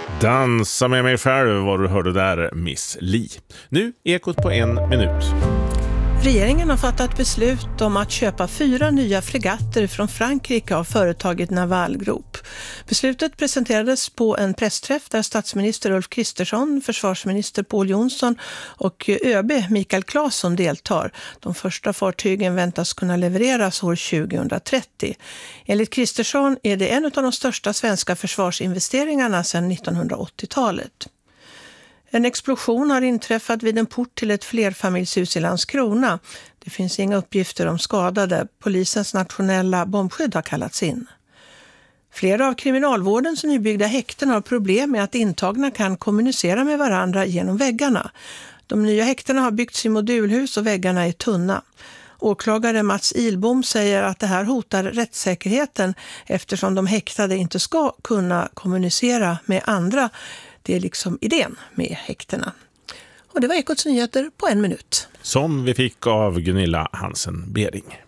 Dansa med mig själv vad du hörde där, Miss Li. Nu Ekot på 1 minut. Regeringen har fattat beslut om att köpa 4 nya fregatter från Frankrike av företaget Naval Group. Beslutet presenterades på en pressträff där statsminister Ulf Kristersson, försvarsminister Pål Jonsson och ÖB Mikael Claesson deltar. De första fartygen väntas kunna levereras år 2030. Enligt Kristersson är det en av de största svenska försvarsinvesteringarna sedan 1980-talet. En explosion har inträffat vid en port till ett flerfamiljshus i Landskrona. Det finns inga uppgifter om skadade. Polisens nationella bombskydd har kallats in. Flera av kriminalvårdens nybyggda häkten har problem med att intagna kan kommunicera med varandra genom väggarna. De nya häktena har byggts i modulhus och väggarna är tunna. Åklagare Mats Ilbom säger att det här hotar rättssäkerheten eftersom de häktade inte ska kunna kommunicera med andra. Det är liksom idén med häktena. Och det var Ekots nyheter på 1 minut. Som vi fick av Gunilla Hansen Bering.